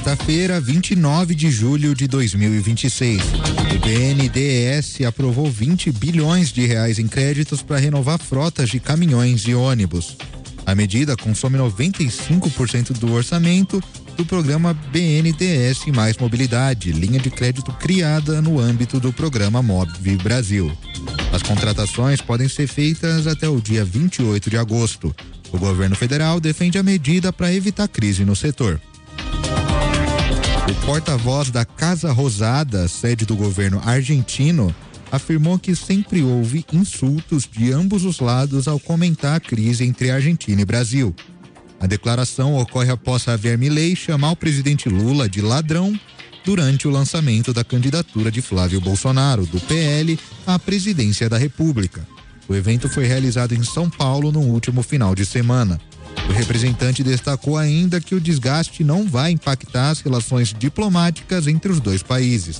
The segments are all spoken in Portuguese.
quarta-feira, 29 de julho de 2026. O BNDES aprovou 20 bilhões de reais em créditos para renovar frotas de caminhões e ônibus. A medida consome 95% do orçamento do programa BNDES Mais Mobilidade, linha de crédito criada no âmbito do programa Move Brasil. As contratações podem ser feitas até o dia 28 de agosto. O governo federal defende a medida para evitar crise no setor. O porta-voz da Casa Rosada, sede do governo argentino, afirmou que sempre houve insultos de ambos os lados ao comentar a crise entre Argentina e Brasil. A declaração ocorre após Javier Milei chamar o presidente Lula de ladrão durante o lançamento da candidatura de Flávio Bolsonaro, do PL, à presidência da República. O evento foi realizado em São Paulo no último final de semana. O representante destacou ainda que o desgaste não vai impactar as relações diplomáticas entre os dois países.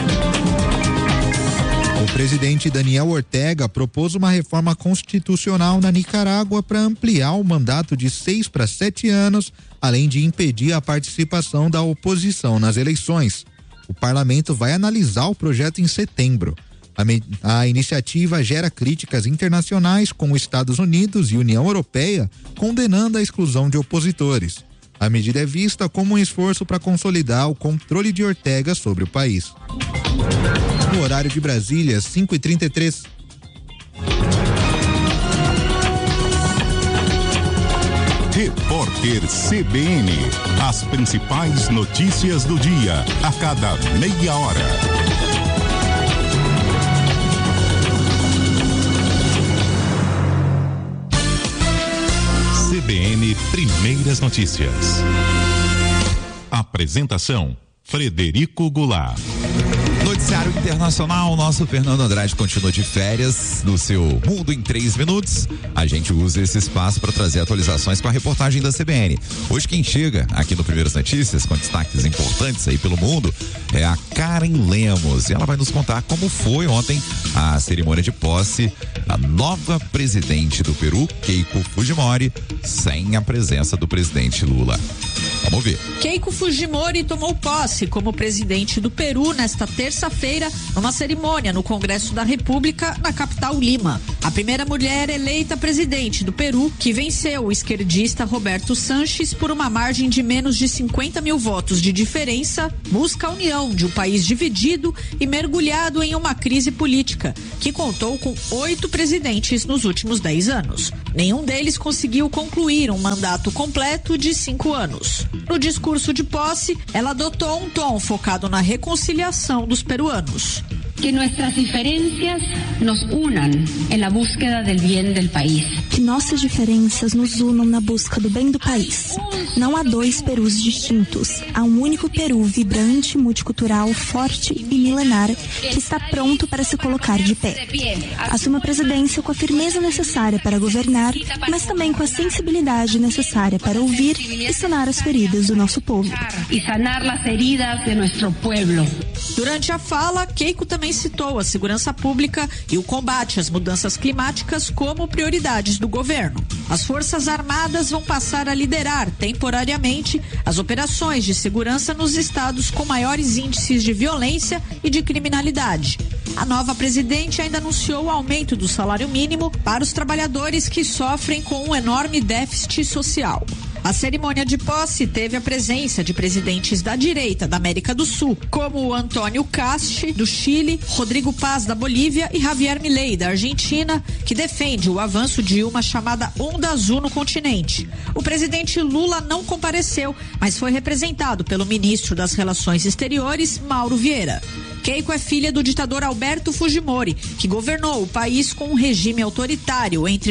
O presidente Daniel Ortega propôs uma reforma constitucional na Nicarágua para ampliar o mandato de 6 para 7 anos, além de impedir a participação da oposição nas eleições. O parlamento vai analisar o projeto em setembro. A iniciativa gera críticas internacionais, com os Estados Unidos e União Europeia condenando a exclusão de opositores. A medida é vista como um esforço para consolidar o controle de Ortega sobre o país. No horário de Brasília, 5h33. Repórter CBN. As principais notícias do dia, a cada meia hora. CBN Primeiras Notícias. Apresentação: Frederico Goulart. Noticiário Internacional, nosso Fernando Andrade continua de férias no seu Mundo em 3 Minutos. A gente usa esse espaço para trazer atualizações com a reportagem da CBN. Hoje quem chega aqui no Primeiras Notícias, com destaques importantes aí pelo mundo, é a Karen Lemos. E ela vai nos contar como foi ontem a cerimônia de posse da nova presidente do Peru, Keiko Fujimori, sem a presença do presidente Lula. Vamos ver. Keiko Fujimori tomou posse como presidente do Peru nesta terça-feira, numa cerimônia no Congresso da República, na capital Lima. A primeira mulher eleita presidente do Peru, que venceu o esquerdista Roberto Sanches por uma margem de menos de 50 mil votos de diferença, busca a união de um país dividido e mergulhado em uma crise política, que contou com 8 presidentes nos últimos 10 anos. Nenhum deles conseguiu concluir um mandato completo de 5 anos. No discurso de posse, ela adotou um tom focado na reconciliação dos peruanos. Que nuestras diferencias nos unam en la búsqueda del bien del país. Que nossas diferenças nos unam na busca do bem do país. Não há 2 Perus distintos. Há um único Peru vibrante, multicultural, forte e milenar que está pronto para se colocar de pé. Assuma a presidência com a firmeza necessária para governar, mas também com a sensibilidade necessária para ouvir e sanar as feridas do nosso povo. E sanar as feridas de nosso povo. Durante a fala, Keiko também citou a segurança pública e o combate às mudanças climáticas como prioridades do governo. As Forças Armadas vão passar a liderar temporariamente as operações de segurança nos estados com maiores índices de violência e de criminalidade. A nova presidente ainda anunciou o aumento do salário mínimo para os trabalhadores que sofrem com um enorme déficit social. A cerimônia de posse teve a presença de presidentes da direita da América do Sul, como o Antônio Cast, do Chile, Rodrigo Paz, da Bolívia e Javier Milei, da Argentina, que defende o avanço de uma chamada Onda Azul no continente. O presidente Lula não compareceu, mas foi representado pelo ministro das Relações Exteriores, Mauro Vieira. Keiko é filha do ditador Alberto Fujimori, que governou o país com um regime autoritário entre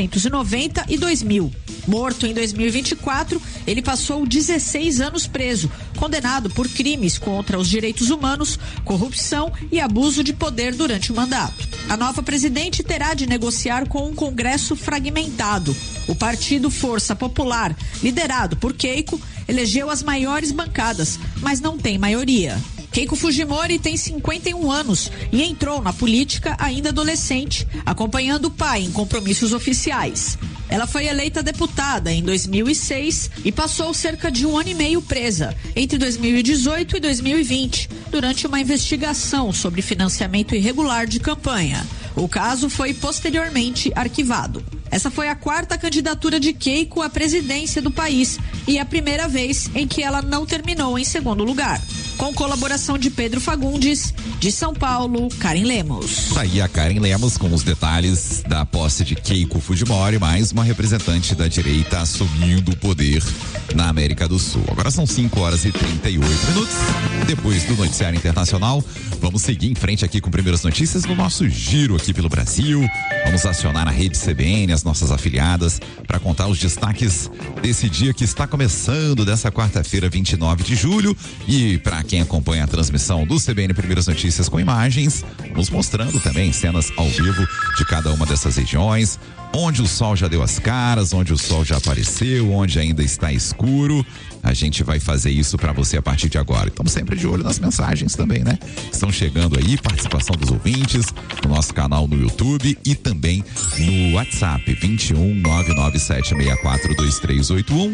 1990 e 2000. Morto em 2024, ele passou 16 anos preso, condenado por crimes contra os direitos humanos, corrupção e abuso de poder durante o mandato. A nova presidente terá de negociar com um Congresso fragmentado. O partido Força Popular, liderado por Keiko, elegeu as maiores bancadas, mas não tem maioria. Keiko Fujimori tem 51 anos e entrou na política ainda adolescente, acompanhando o pai em compromissos oficiais. Ela foi eleita deputada em 2006 e passou cerca de 1 ano e meio presa entre 2018 e 2020, durante uma investigação sobre financiamento irregular de campanha. O caso foi posteriormente arquivado. Essa foi a 4ª candidatura de Keiko à presidência do país e a primeira vez em que ela não terminou em segundo lugar. Com colaboração de Pedro Fagundes, de São Paulo, Karen Lemos. Tá aí a Karen Lemos com os detalhes da posse de Keiko Fujimori, mais uma representante da direita assumindo o poder na América do Sul. Agora são 5h38. Depois do noticiário internacional, vamos seguir em frente aqui com primeiras notícias no nosso giro aqui pelo Brasil. Vamos acionar a rede CBN, as nossas afiliadas, para contar os destaques desse dia que está começando, dessa quarta-feira, 29 de julho. E para quem acompanha a transmissão do CBN Primeiras Notícias com imagens, nos mostrando também cenas ao vivo de cada uma dessas regiões, onde o sol já deu as caras, onde o sol já apareceu, onde ainda está escuro. A gente vai fazer isso para você a partir de agora. Estamos sempre de olho nas mensagens também, né? Estão chegando aí, participação dos ouvintes no nosso canal no YouTube e também no WhatsApp 21 997642381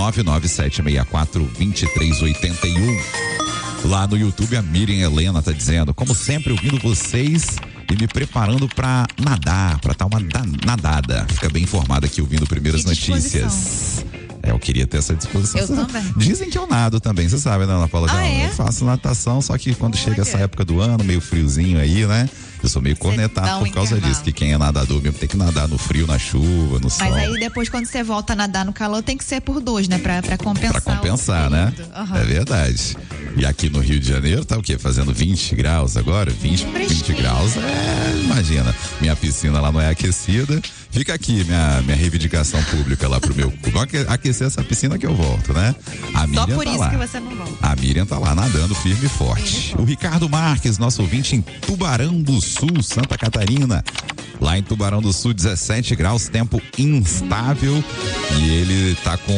997642381. Lá no YouTube a Miriam Helena tá dizendo: como sempre, ouvindo vocês e me preparando para nadar, para dar uma nadada. Fica bem informada aqui ouvindo Primeiras Notícias. Eu queria ter essa disposição. Eu também. Dizem que eu nado também, você sabe, né, Ana Paula? É? Eu faço natação, só que quando chega essa época do ano, meio friozinho aí, né? Eu sou meio cornetado por causa disso, que quem é nadador mesmo tem que nadar no frio, na chuva, no sol. Mas aí depois quando você volta a nadar no calor tem que ser por 2, né? Pra compensar. Pra compensar, né? Uhum. É verdade. E aqui no Rio de Janeiro tá o quê? Fazendo 20 graus agora? 20 graus, imagina. Minha piscina lá não é aquecida. Fica aqui minha reivindicação pública lá pro meu clube. Aquecer essa piscina que eu volto, né? A Miriam só por tá isso lá. que você não volta. A Miriam tá lá nadando firme e forte. O Ricardo Marques, nosso ouvinte em Tubarão do Sul, Santa Catarina. Lá em Tubarão do Sul, 17 graus, tempo instável. E ele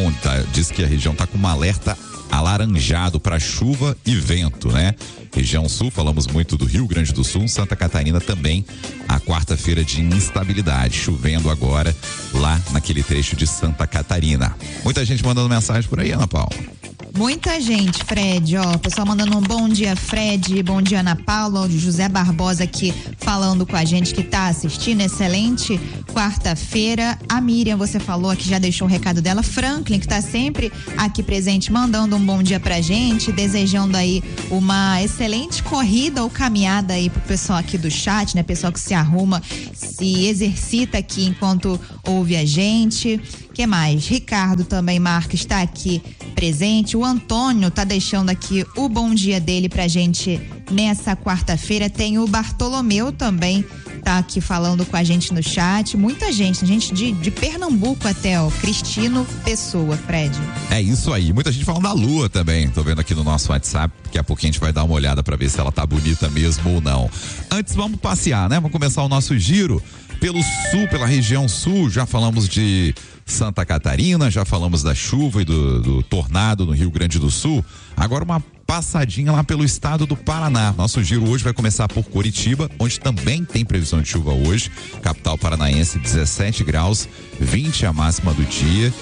diz que a região tá com um alerta alaranjado para chuva e vento, né? Região Sul, falamos muito do Rio Grande do Sul, Santa Catarina também, a quarta-feira de instabilidade, chovendo agora lá naquele trecho de Santa Catarina. Muita gente mandando mensagem por aí, Ana Paula. Muita gente, Fred, ó, o pessoal mandando um bom dia, Fred, bom dia, Ana Paula, o José Barbosa aqui falando com a gente que tá assistindo, excelente quarta-feira. A Miriam, você falou aqui, já deixou o recado dela. Franklin, que tá sempre aqui presente, mandando um bom dia pra gente, desejando aí uma excelente corrida ou caminhada aí pro pessoal aqui do chat, né? Pessoal que se arruma, se exercita aqui enquanto ouve a gente. Que mais? Ricardo também, Marques, está aqui presente. O Antônio tá deixando aqui o bom dia dele pra gente nessa quarta-feira. Tem o Bartolomeu também, tá aqui falando com a gente no chat. Muita gente de Pernambuco até, ó. Cristino Pessoa, Fred. É isso aí. Muita gente falando da lua também. Tô vendo aqui no nosso WhatsApp. Daqui a pouquinho a gente vai dar uma olhada pra ver se ela tá bonita mesmo ou não. Antes, vamos passear, né? Vamos começar o nosso giro pelo sul, pela região sul. Já falamos de Santa Catarina, já falamos da chuva e do tornado no Rio Grande do Sul. Agora uma passadinha lá pelo estado do Paraná. Nosso giro hoje vai começar por Curitiba, onde também tem previsão de chuva hoje. Capital paranaense, 17 graus, 20 a máxima do dia.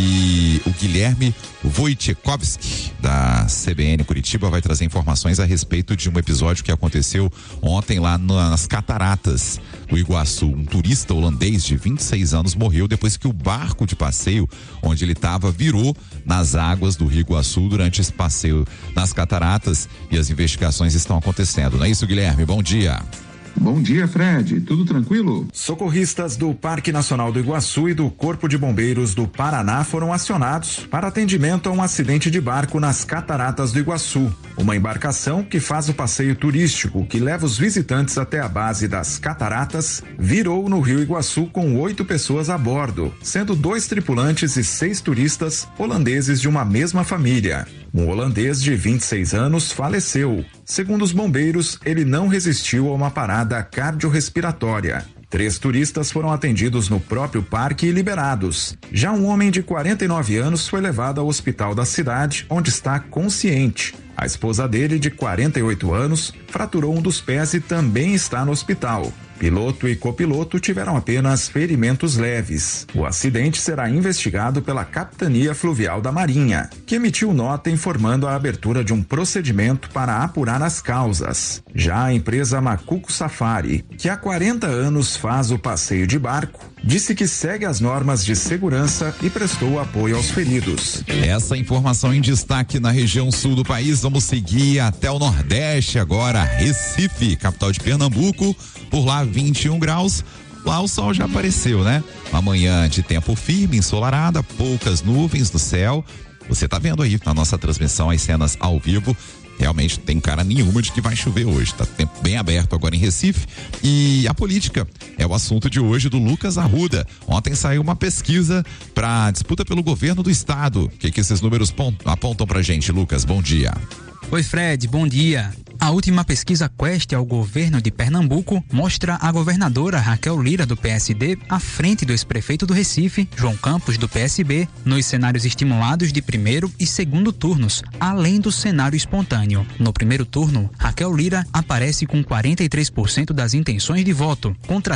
E o Guilherme Wojciechowski, da CBN Curitiba, vai trazer informações a respeito de um episódio que aconteceu ontem lá nas cataratas do Iguaçu. Um turista holandês de 26 anos morreu depois que o barco de passeio onde ele estava virou nas águas do Rio Iguaçu durante esse passeio nas cataratas, e as investigações estão acontecendo. Não é isso, Guilherme? Bom dia. Bom dia, Fred. Tudo tranquilo? Socorristas do Parque Nacional do Iguaçu e do Corpo de Bombeiros do Paraná foram acionados para atendimento a um acidente de barco nas Cataratas do Iguaçu. Uma embarcação que faz o passeio turístico que leva os visitantes até a base das cataratas virou no Rio Iguaçu com 8 pessoas a bordo, sendo 2 tripulantes e 6 turistas holandeses de uma mesma família. Um holandês de 26 anos faleceu. Segundo os bombeiros, ele não resistiu a uma parada cardiorrespiratória. 3 turistas foram atendidos no próprio parque e liberados. Já um homem de 49 anos foi levado ao hospital da cidade, onde está consciente. A esposa dele, de 48 anos, fraturou um dos pés e também está no hospital. Piloto e copiloto tiveram apenas ferimentos leves. O acidente será investigado pela Capitania Fluvial da Marinha, que emitiu nota informando a abertura de um procedimento para apurar as causas. Já a empresa Macuco Safari, que há 40 anos faz o passeio de barco, disse que segue as normas de segurança e prestou apoio aos feridos. Essa informação em destaque na região sul do país. Vamos seguir até o Nordeste agora, Recife, capital de Pernambuco, por lá 21 graus. Lá o sol já apareceu, né? Uma manhã de tempo firme, ensolarada, poucas nuvens no céu. Você tá vendo aí na nossa transmissão as cenas ao vivo. Realmente tem cara nenhuma de que vai chover hoje. Tá tempo bem aberto agora em Recife. E a política é o assunto de hoje do Lucas Arruda. Ontem saiu uma pesquisa para disputa pelo governo do estado. O que esses números apontam pra gente, Lucas? Bom dia. Oi, Fred, bom dia. A última pesquisa Quest ao governo de Pernambuco mostra a governadora Raquel Lira, do PSD, à frente do ex-prefeito do Recife, João Campos, do PSB, nos cenários estimulados de primeiro e segundo turnos, além do cenário espontâneo. No primeiro turno, Raquel Lira aparece com 43% das intenções de voto, contra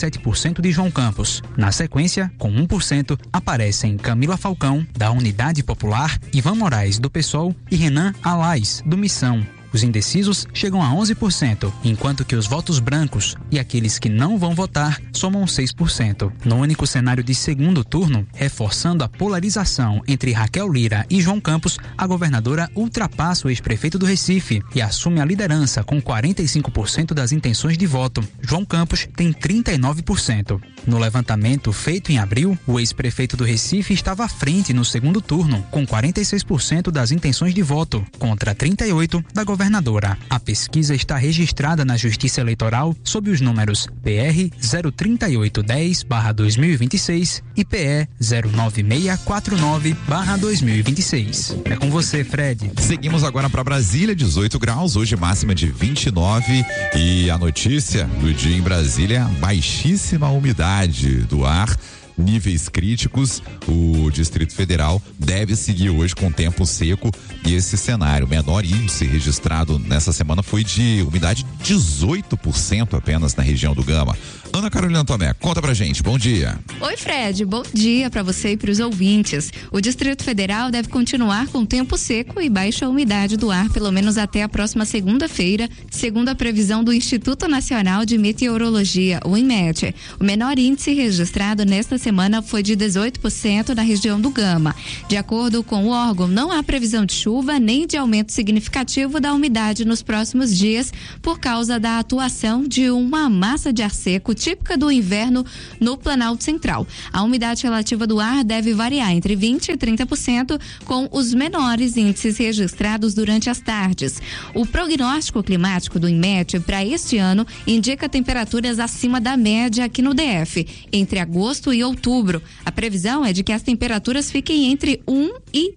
37% de João Campos. Na sequência, com 1%, aparecem Camila Falcão, da Unidade Popular, Ivan Moraes, do PSOL e Renan Alais, do Missão. Os indecisos chegam a 11%, enquanto que os votos brancos e aqueles que não vão votar somam 6%. No único cenário de segundo turno, reforçando a polarização entre Raquel Lira e João Campos, a governadora ultrapassa o ex-prefeito do Recife e assume a liderança com 45% das intenções de voto. João Campos tem 39%. No levantamento feito em abril, o ex-prefeito do Recife estava à frente no segundo turno, com 46% das intenções de voto, contra 38% da governadora. A pesquisa está registrada na Justiça Eleitoral sob os números PR 03810/2026 e PE 09649/2026. É com você, Fred. Seguimos agora para Brasília, 18 graus, hoje máxima de 29, e a notícia do dia em Brasília, baixíssima umidade do ar. Níveis críticos. O Distrito Federal deve seguir hoje com tempo seco e esse cenário. O menor índice registrado nessa semana foi de umidade 18% apenas na região do Gama. Ana Carolina Tomé, conta pra gente, bom dia. Oi, Fred, bom dia pra você e pros ouvintes. O Distrito Federal deve continuar com tempo seco e baixa umidade do ar pelo menos até a próxima segunda-feira, segundo a previsão do Instituto Nacional de Meteorologia, o INMET. O menor índice registrado nesta semana foi de 18% na região do Gama. De acordo com o órgão, não há previsão de chuva nem de aumento significativo da umidade nos próximos dias por causa da atuação de uma massa de ar seco típica do inverno no Planalto Central. A umidade relativa do ar deve variar entre 20% e 30%, com os menores índices registrados durante as tardes. O prognóstico climático do INMET para este ano indica temperaturas acima da média aqui no DF, entre agosto e outubro. A previsão é de que as temperaturas fiquem entre 1 e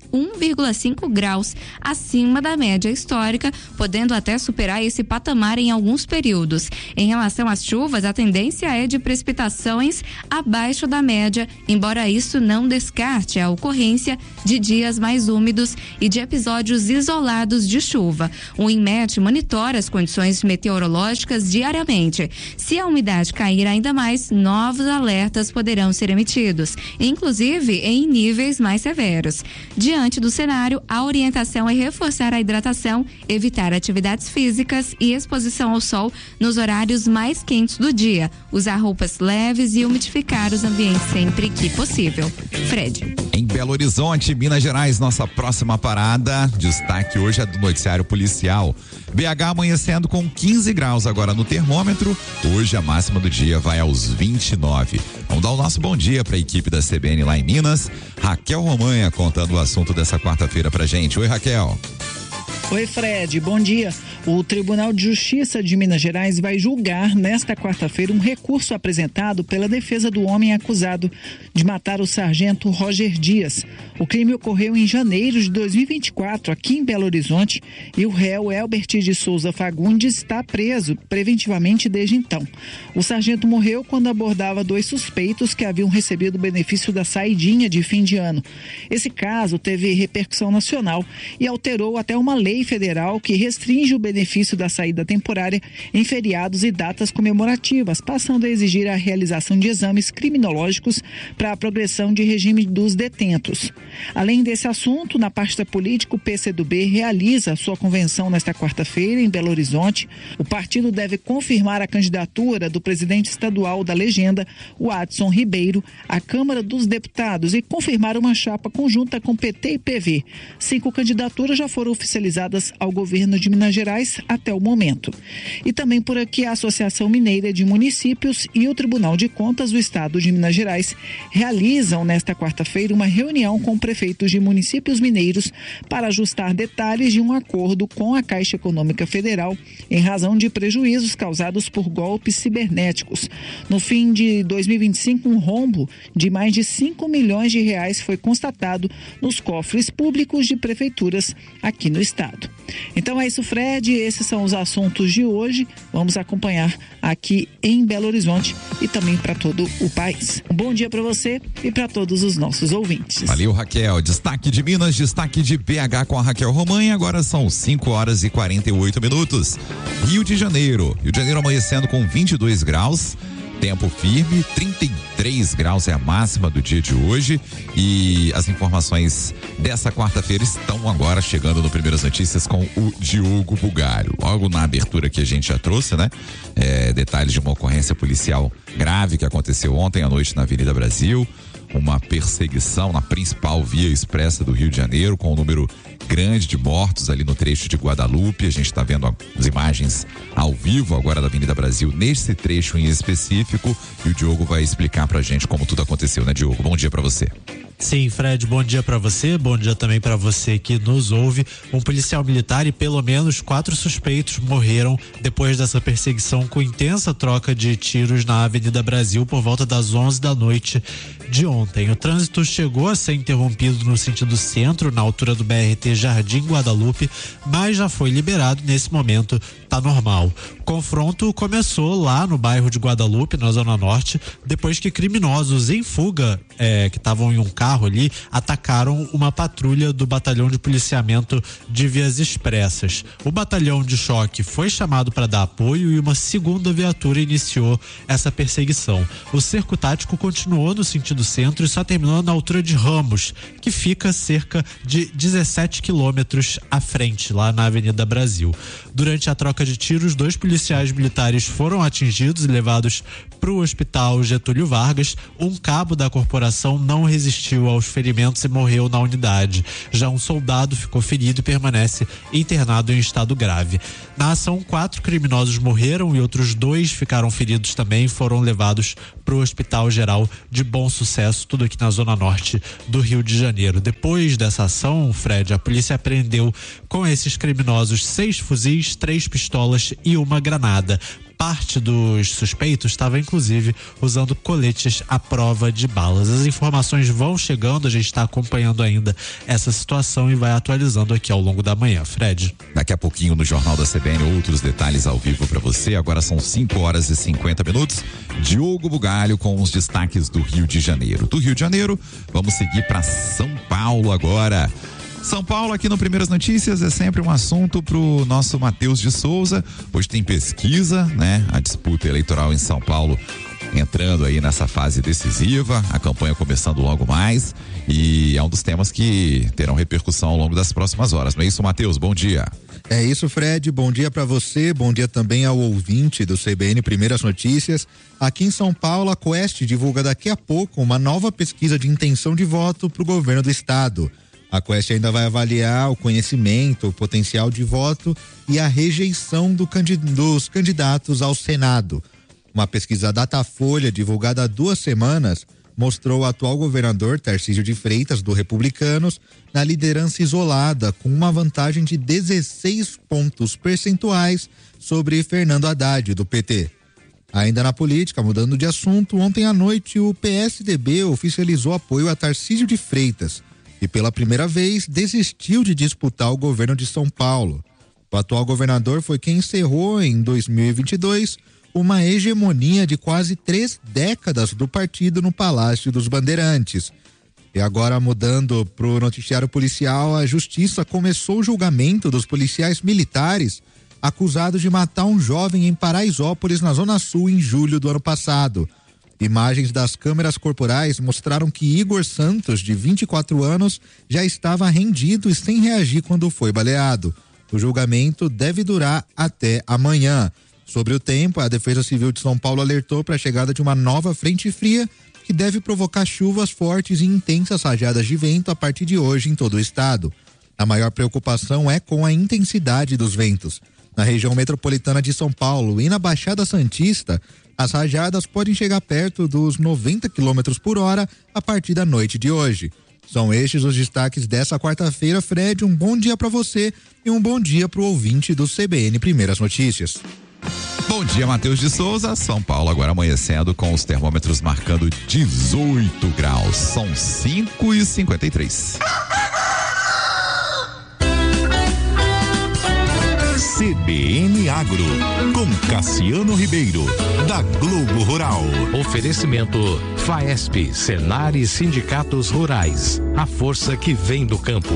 1,5 graus acima da média histórica, podendo até superar esse patamar em alguns períodos. Em relação às chuvas, a tendência é de precipitações abaixo da média, embora isso não descarte a ocorrência de dias mais úmidos e de episódios isolados de chuva. O INMET monitora as condições meteorológicas diariamente. Se a umidade cair ainda mais, novos alertas poderão ser emitidos, inclusive em níveis mais severos. Diante do cenário, a orientação é reforçar a hidratação, evitar atividades físicas e exposição ao sol nos horários mais quentes do dia, usar roupas leves e umidificar os ambientes sempre que possível. Fred. Em Belo Horizonte, Minas Gerais, nossa próxima parada. Destaque hoje é do noticiário policial. BH amanhecendo com 15 graus agora no termômetro. Hoje a máxima do dia vai aos 29. Vamos dar o nosso bom dia para a equipe da CBN lá em Minas. Raquel Romanha contando o assunto dessa quarta-feira pra gente. Oi, Raquel. Oi, Fred, bom dia. O Tribunal de Justiça de Minas Gerais vai julgar nesta quarta-feira um recurso apresentado pela defesa do homem acusado de matar o sargento Roger Dias. O crime ocorreu em janeiro de 2024 aqui em Belo Horizonte e o réu Elbert de Souza Fagundes está preso preventivamente desde então. O sargento morreu quando abordava 2 suspeitos que haviam recebido o benefício da saidinha de fim de ano. Esse caso teve repercussão nacional e alterou até uma lei federal que restringe o benefício benefício da saída temporária em feriados e datas comemorativas, passando a exigir a realização de exames criminológicos para a progressão de regime dos detentos. Além desse assunto, na pasta política, o PCdoB realiza sua convenção nesta quarta-feira em Belo Horizonte. O partido deve confirmar a candidatura do presidente estadual da legenda, o Adson Ribeiro, à Câmara dos Deputados e confirmar uma chapa conjunta com PT e PV. 5 candidaturas já foram oficializadas ao governo de Minas Gerais até o momento. E também por aqui a Associação Mineira de Municípios e o Tribunal de Contas do Estado de Minas Gerais realizam nesta quarta-feira uma reunião com prefeitos de municípios mineiros para ajustar detalhes de um acordo com a Caixa Econômica Federal em razão de prejuízos causados por golpes cibernéticos. No fim de 2025, um rombo de mais de 5 milhões de reais foi constatado nos cofres públicos de prefeituras aqui no estado. Então é isso, Fred, esses são os assuntos de hoje. Vamos acompanhar aqui em Belo Horizonte e também para todo o país. Um bom dia para você e para todos os nossos ouvintes. Valeu, Raquel. Destaque de Minas, destaque de BH com a Raquel Romanha. Agora são 5h48. Rio de Janeiro amanhecendo com 22 graus. Tempo firme, 33 graus é a máxima do dia de hoje e as informações dessa quarta-feira estão agora chegando no Primeiras Notícias com o Diogo Bugalho. Logo na abertura que a gente já trouxe, né? Detalhes de uma ocorrência policial grave que aconteceu ontem à noite na Avenida Brasil. Uma perseguição na principal via expressa do Rio de Janeiro, com um número grande de mortos ali no trecho de Guadalupe. A gente está vendo as imagens ao vivo agora da Avenida Brasil, nesse trecho em específico, e o Diogo vai explicar pra gente como tudo aconteceu, né, Diogo? Bom dia pra você. Sim, Fred, bom dia para você, bom dia também para você que nos ouve. Um policial militar e pelo menos 4 suspeitos morreram depois dessa perseguição com intensa troca de tiros na Avenida Brasil por volta das 11 da noite de ontem. O trânsito chegou a ser interrompido no sentido centro, na altura do BRT Jardim Guadalupe, mas já foi liberado. Nesse momento tá normal. O confronto começou lá no bairro de Guadalupe, na Zona Norte, depois que criminosos em fuga, que estavam em um carro ali, atacaram uma patrulha do Batalhão de Policiamento de Vias Expressas. O batalhão de choque foi chamado para dar apoio e uma segunda viatura iniciou essa perseguição. O cerco tático continuou no sentido centro e só terminou na altura de Ramos, que fica cerca de 17 quilômetros à frente, lá na Avenida Brasil. Durante a troca de tiros, 2 policiais militares foram atingidos e levados para o Hospital Getúlio Vargas. Um cabo da corporação não resistiu aos ferimentos e morreu na unidade. Já um soldado ficou ferido e permanece internado em estado grave. Na ação, 4 criminosos morreram e outros 2 ficaram feridos também, foram levados para o Hospital Geral de Bom Sucesso, tudo aqui na Zona Norte do Rio de Janeiro. Depois dessa ação, Fred, a polícia apreendeu com esses criminosos 6 fuzis, 3 pistolas e uma granada. Parte dos suspeitos estava inclusive usando coletes à prova de balas. As informações vão chegando, a gente está acompanhando ainda essa situação e vai atualizando aqui ao longo da manhã, Fred. Daqui a pouquinho no Jornal da CBN, outros detalhes ao vivo para você. Agora são 5h50. Diogo Bugalho com os destaques do Rio de Janeiro. Do Rio de Janeiro, vamos seguir para São Paulo agora. São Paulo aqui no Primeiras Notícias é sempre um assunto pro nosso Matheus de Souza. Hoje tem pesquisa, né? A disputa eleitoral em São Paulo entrando aí nessa fase decisiva, a campanha começando logo mais e é um dos temas que terão repercussão ao longo das próximas horas. Não é isso, Matheus? Bom dia. É isso, Fred. Bom dia para você, bom dia também ao ouvinte do CBN Primeiras Notícias. Aqui em São Paulo, a Quest divulga daqui a pouco uma nova pesquisa de intenção de voto pro governo do estado. A Quest ainda vai avaliar o conhecimento, o potencial de voto e a rejeição dos candidatos ao Senado. Uma pesquisa Datafolha, divulgada há 2 semanas, mostrou o atual governador Tarcísio de Freitas, do Republicanos, na liderança isolada, com uma vantagem de 16 pontos percentuais sobre Fernando Haddad, do PT. Ainda na política, mudando de assunto, ontem à noite o PSDB oficializou apoio a Tarcísio de Freitas e pela primeira vez desistiu de disputar o governo de São Paulo. O atual governador foi quem encerrou em 2022 uma hegemonia de quase 3 décadas do partido no Palácio dos Bandeirantes. E agora, mudando pro noticiário policial, a justiça começou o julgamento dos policiais militares acusado de matar um jovem em Paraisópolis, na Zona Sul, em julho do ano passado. Imagens das câmeras corporais mostraram que Igor Santos, de 24 anos, já estava rendido e sem reagir quando foi baleado. O julgamento deve durar até amanhã. Sobre o tempo, a Defesa Civil de São Paulo alertou para a chegada de uma nova frente fria que deve provocar chuvas fortes e intensas rajadas de vento a partir de hoje em todo o estado. A maior preocupação é com a intensidade dos ventos. Na região metropolitana de São Paulo e na Baixada Santista, as rajadas podem chegar perto dos 90 km por hora a partir da noite de hoje. São estes os destaques dessa quarta-feira. Fred, um bom dia para você e um bom dia para o ouvinte do CBN Primeiras Notícias. Bom dia, Matheus de Souza. São Paulo agora amanhecendo com os termômetros marcando 18 graus. São 5h53. CBN Agro, com Cassiano Ribeiro, da Globo Rural. Oferecimento FAESP, Senar e Sindicatos Rurais. A força que vem do campo.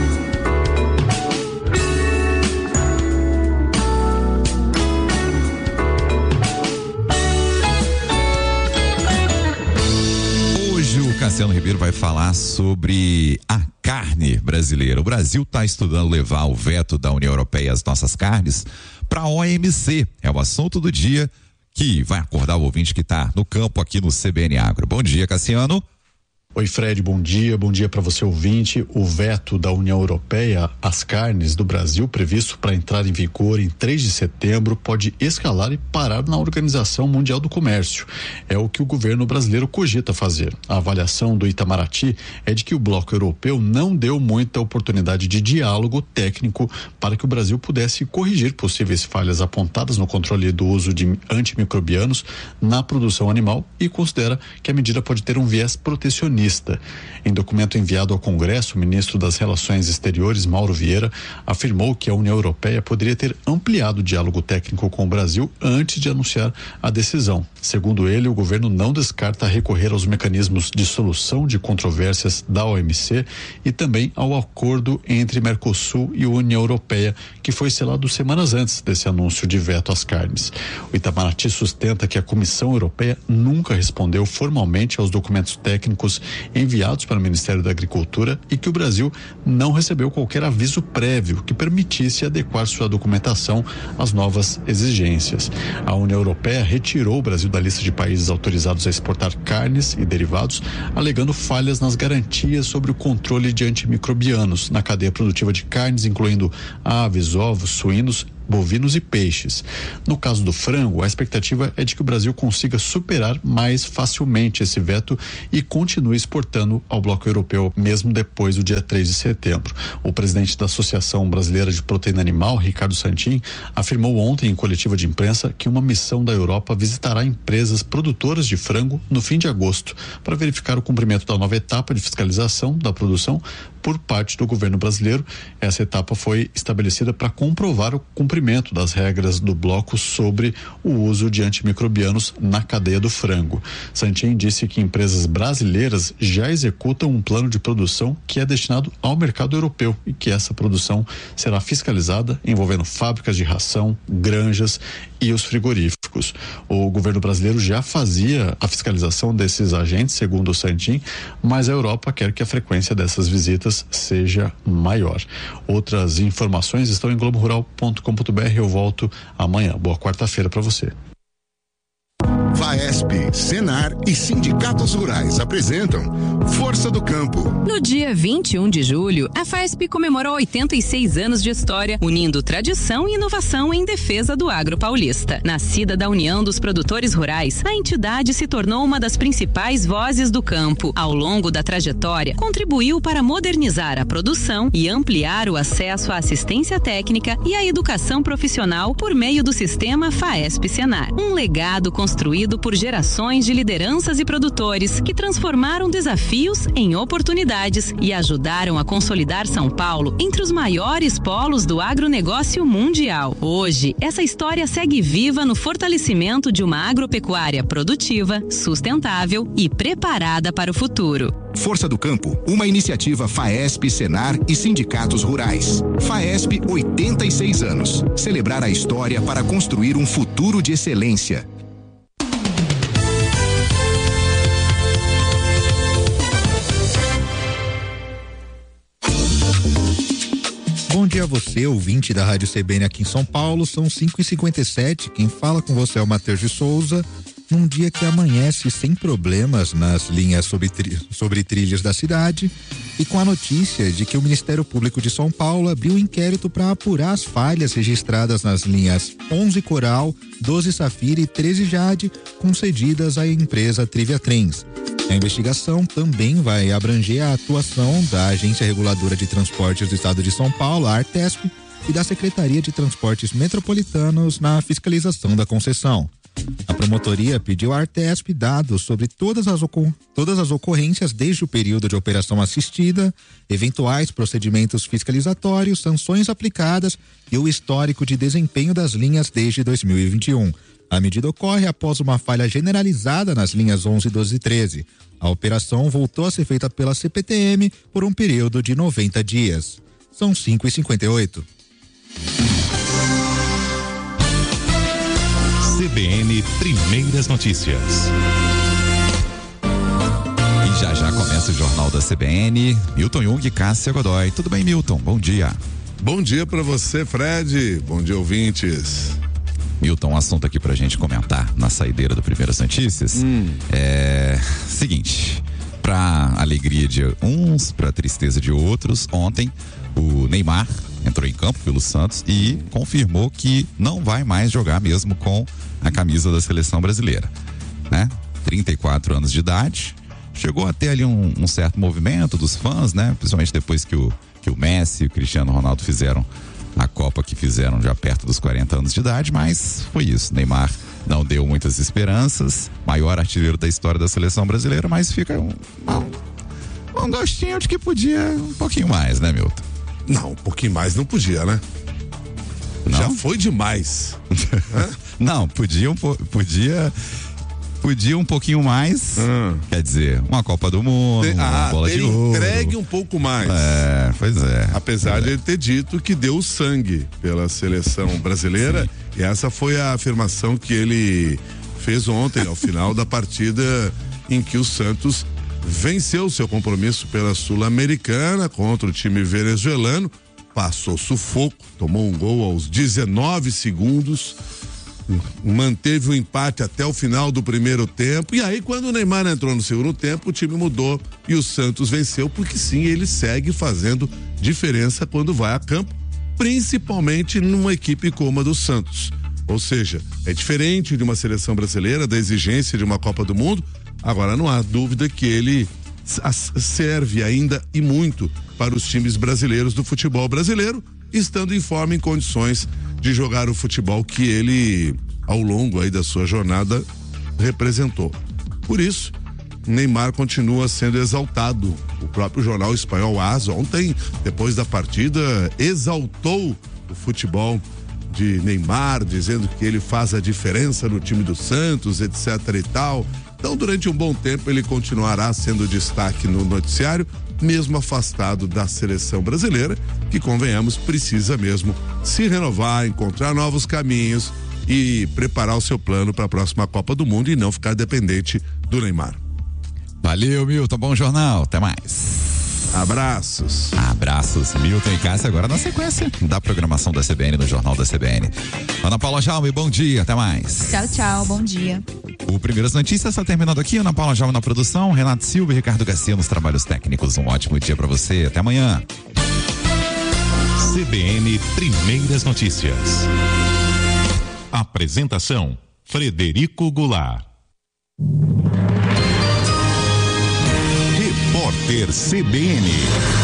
Cassiano Ribeiro vai falar sobre a carne brasileira. O Brasil está estudando levar o veto da União Europeia às nossas carnes para a OMC. É o assunto do dia que vai acordar o ouvinte que está no campo aqui no CBN Agro. Bom dia, Cassiano. Oi, Fred, bom dia para você ouvinte. O veto da União Europeia às carnes do Brasil, previsto para entrar em vigor em 3 de setembro, pode escalar e parar na Organização Mundial do Comércio. É o que o governo brasileiro cogita fazer. A avaliação do Itamaraty é de que o bloco europeu não deu muita oportunidade de diálogo técnico para que o Brasil pudesse corrigir possíveis falhas apontadas no controle do uso de antimicrobianos na produção animal e considera que a medida pode ter um viés protecionista. Em documento enviado ao Congresso, o ministro das Relações Exteriores, Mauro Vieira, afirmou que a União Europeia poderia ter ampliado o diálogo técnico com o Brasil antes de anunciar a decisão. Segundo ele, o governo não descarta recorrer aos mecanismos de solução de controvérsias da OMC e também ao acordo entre Mercosul e a União Europeia, que foi selado semanas antes desse anúncio de veto às carnes. O Itamaraty sustenta que a Comissão Europeia nunca respondeu formalmente aos documentos técnicos enviados para o Ministério da Agricultura e que o Brasil não recebeu qualquer aviso prévio que permitisse adequar sua documentação às novas exigências. A União Europeia retirou o Brasil da lista de países autorizados a exportar carnes e derivados, alegando falhas nas garantias sobre o controle de antimicrobianos na cadeia produtiva de carnes, incluindo aves, ovos, suínos, bovinos e peixes. No caso do frango, a expectativa é de que o Brasil consiga superar mais facilmente esse veto e continue exportando ao bloco europeu, mesmo depois do dia 3 de setembro. O presidente da Associação Brasileira de Proteína Animal, Ricardo Santin, afirmou ontem em coletiva de imprensa que uma missão da Europa visitará empresas produtoras de frango no fim de agosto para verificar o cumprimento da nova etapa de fiscalização da produção por parte do governo brasileiro. Essa etapa foi estabelecida para comprovar o cumprimento das regras do bloco sobre o uso de antimicrobianos na cadeia do frango. Santin disse que empresas brasileiras já executam um plano de produção que é destinado ao mercado europeu e que essa produção será fiscalizada, envolvendo fábricas de ração, granjas e os frigoríficos. O governo brasileiro já fazia a fiscalização desses agentes, segundo o Santin, mas a Europa quer que a frequência dessas visitas seja maior. Outras informações estão em globorural.com.br. Eu volto amanhã. Boa quarta-feira para você. FAESP, Senar e Sindicatos Rurais apresentam Força do Campo. No dia 21 de julho, a FAESP comemorou 86 anos de história, unindo tradição e inovação em defesa do agro paulista. Nascida da União dos Produtores Rurais, a entidade se tornou uma das principais vozes do campo. Ao longo da trajetória, contribuiu para modernizar a produção e ampliar o acesso à assistência técnica e à educação profissional por meio do sistema FAESP-Senar. Um legado construído construído por gerações de lideranças e produtores que transformaram desafios em oportunidades e ajudaram a consolidar São Paulo entre os maiores polos do agronegócio mundial. Hoje, essa história segue viva no fortalecimento de uma agropecuária produtiva, sustentável e preparada para o futuro. Força do Campo, uma iniciativa FAESP, Senar e sindicatos rurais. FAESP, 86 anos. Celebrar a história para construir um futuro de excelência. Bom dia a você, ouvinte da Rádio CBN aqui em São Paulo. São 5h57. Quem fala com você é o Matheus de Souza. Num dia que amanhece sem problemas nas linhas sobre trilhas da cidade e com a notícia de que o Ministério Público de São Paulo abriu um inquérito para apurar as falhas registradas nas linhas 11 Coral, 12 Safira e 13 Jade, concedidas à empresa Trivia Trens. A investigação também vai abranger a atuação da Agência Reguladora de Transportes do Estado de São Paulo, a Artesp, e da Secretaria de Transportes Metropolitanos na fiscalização da concessão. A promotoria pediu à Artesp dados sobre todas as ocorrências desde o período de operação assistida, eventuais procedimentos fiscalizatórios, sanções aplicadas e o histórico de desempenho das linhas desde 2021. A medida ocorre após uma falha generalizada nas linhas 11, 12 e 13. A operação voltou a ser feita pela CPTM por um período de 90 dias. São 5h58. CBN Primeiras Notícias. E já começa o Jornal da CBN. Milton Jung e Cássia Godoy. Tudo bem, Milton? Bom dia. Bom dia pra você, Fred. Bom dia, ouvintes. Milton, um assunto aqui pra gente comentar na saideira do Primeiras Notícias. Seguinte, pra alegria de uns, pra tristeza de outros, ontem o Neymar entrou em campo pelo Santos e confirmou que não vai mais jogar mesmo com a camisa da seleção brasileira, né? 34 anos de idade, chegou a ter ali um certo movimento dos fãs, né? Principalmente depois que o Messi e o Cristiano Ronaldo fizeram a Copa que fizeram já perto dos 40 anos de idade, mas foi isso. Neymar não deu muitas esperanças, maior artilheiro da história da seleção brasileira, mas fica um gostinho de que podia um pouquinho mais, né, Milton? Não, um pouquinho mais não podia, né? Não? Já foi demais. Não, podia um pouquinho mais. Quer dizer, uma Copa do Mundo, uma bola de ouro. Entregue um pouco mais. Pois é. Apesar de ele ter dito que deu sangue pela seleção brasileira. Sim. E essa foi a afirmação que ele fez ontem, ao final da partida em que o Santos venceu seu compromisso pela Sul-Americana contra o time venezuelano, passou sufoco, tomou um gol aos 19 segundos, manteve o empate até o final do primeiro tempo, e aí quando o Neymar entrou no segundo tempo, o time mudou e o Santos venceu, porque sim, ele segue fazendo diferença quando vai a campo, principalmente numa equipe como a do Santos. Ou seja, é diferente de uma seleção brasileira, da exigência de uma Copa do Mundo. Agora, não há dúvida que ele serve ainda e muito para os times brasileiros do futebol brasileiro, estando em forma, em condições de jogar o futebol que ele, ao longo aí da sua jornada, representou. Por isso, Neymar continua sendo exaltado. O próprio jornal espanhol AS, ontem, depois da partida, exaltou o futebol de Neymar, dizendo que ele faz a diferença no time do Santos, etc e tal. Então, durante um bom tempo, ele continuará sendo destaque no noticiário, mesmo afastado da seleção brasileira, que, convenhamos, precisa mesmo se renovar, encontrar novos caminhos e preparar o seu plano para a próxima Copa do Mundo e não ficar dependente do Neymar. Valeu, Milton, bom jornal, até mais. Abraços. Abraços, Milton e Cássia, agora na sequência da programação da CBN, no Jornal da CBN. Ana Paula Jaume, bom dia, até mais. Tchau, tchau, bom dia. O Primeiras Notícias está terminando aqui, Ana Paula Jaume na produção, Renato Silva e Ricardo Garcia nos trabalhos técnicos. Um ótimo dia para você, até amanhã. CBN Primeiras Notícias. Apresentação: Frederico Goulart. Repórter CBN.